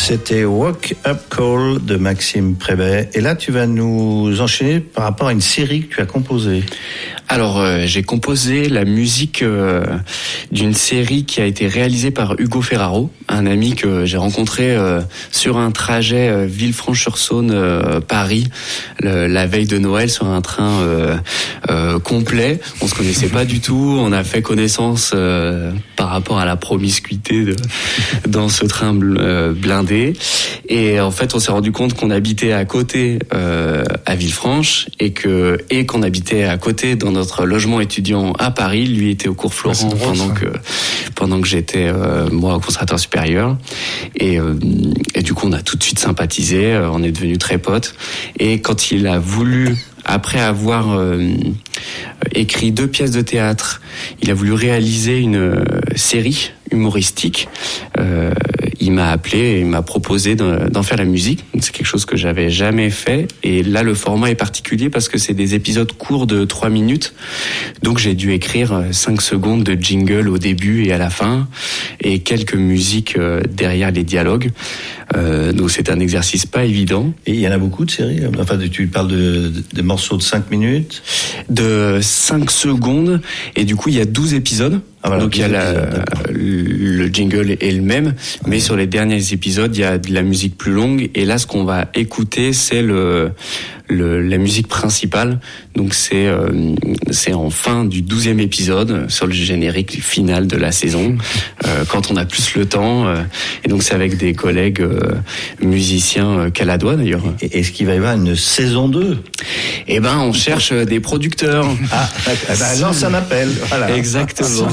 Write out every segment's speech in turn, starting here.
C'était Walk Up Call de Maxime Prébet. Et là, tu vas nous enchaîner par rapport à une série que tu as composée. Alors, j'ai composé la musique d'une série qui a été réalisée par Hugo Ferraro, un ami que j'ai rencontré sur un trajet Villefranche-sur-Saône Paris la veille de Noël sur un train complet. On se connaissait pas du tout, on a fait connaissance par rapport à la promiscuité dans ce train blindé. Et en fait, on s'est rendu compte qu'on habitait à côté à Villefranche et qu'on habitait à côté dans notre logement étudiant à Paris. Lui était au cours Florent pendant que j'étais moi au conservatoire supérieur. Et du coup, on a tout de suite sympathisé. On est devenus très potes. Et quand il a voulu, après avoir écrit 2 pièces de théâtre, il a voulu réaliser une série humoristique. Il m'a appelé et il m'a proposé d'en faire la musique. C'est quelque chose que j'avais jamais fait. Et là, le format est particulier parce que c'est des épisodes courts de 3 minutes. Donc, j'ai dû écrire 5 secondes de jingle au début et à la fin et quelques musiques derrière les dialogues. Donc, c'est un exercice pas évident. Et il y en a beaucoup de séries. Enfin, tu parles de morceaux de 5 minutes. De 5 secondes. Et du coup, il y a 12 épisodes. Ah voilà, donc il y a le jingle est le même, mais sur les derniers épisodes, il y a de la musique plus longue. Et là, ce qu'on va écouter, c'est la musique principale. Donc c'est en fin du 12e épisode, sur le générique final de la saison, quand on a plus le temps. Et donc c'est avec des collègues musiciens caladois d'ailleurs. Et est-ce qu'il va y avoir une saison 2 ? Eh ben, on cherche des producteurs. Ah, lance un appel. Voilà. Exactement.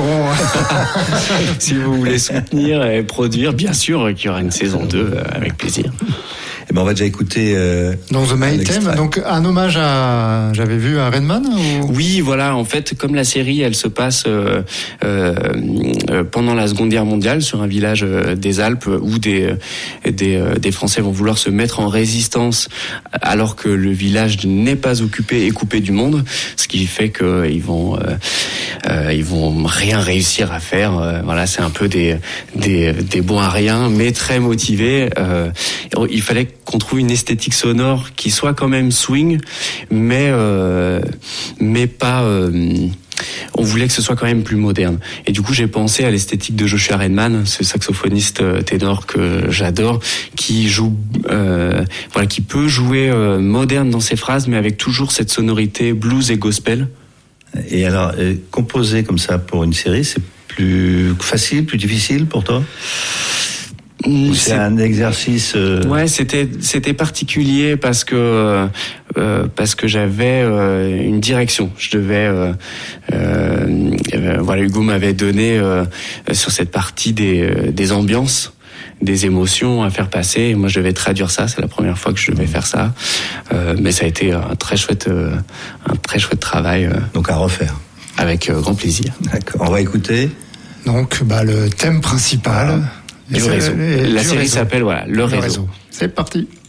Si vous voulez soutenir et produire, bien sûr qu'il y aura une saison 2 avec plaisir. Eh ben on va déjà écouter. Donc The My Theme, donc un hommage à, j'avais vu à Redman. Oui, voilà. En fait, comme la série, elle se passe pendant la Seconde Guerre mondiale sur un village des Alpes où des Français vont vouloir se mettre en résistance alors que le village n'est pas occupé et coupé du monde, ce qui fait que ils vont rien réussir à faire. Voilà, c'est un peu des bons à rien, mais très motivés. Il fallait qu'on trouve une esthétique sonore qui soit quand même swing, mais pas. On voulait que ce soit quand même plus moderne. Et du coup, j'ai pensé à l'esthétique de Joshua Redman, ce saxophoniste ténor que j'adore, qui joue, qui peut jouer moderne dans ses phrases, mais avec toujours cette sonorité blues et gospel. Et alors, composer comme ça pour une série, c'est plus facile, plus difficile pour toi ? C'est un exercice. Ouais, c'était particulier parce que j'avais une direction. Je devais Hugo m'avait donné sur cette partie des ambiances, des émotions à faire passer. Et moi, je devais traduire ça. C'est la première fois que je devais faire ça. Mais ça a été un très chouette travail. Donc à refaire. Avec grand plaisir. D'accord. On va écouter. Donc, le thème principal. Du réseau. La série s'appelle Le Réseau. C'est parti.